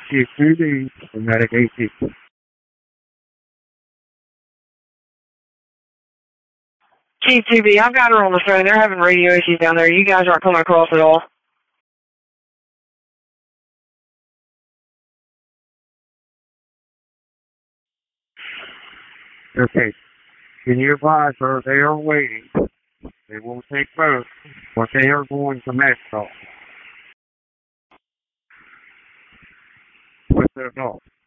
HC2D and Medic AT. T2B, I've got her on the phone. They're having radio issues down there. You guys aren't coming across at all. Okay. Can you advise her they are waiting? They will take both, but they are going to Mexico with their dog.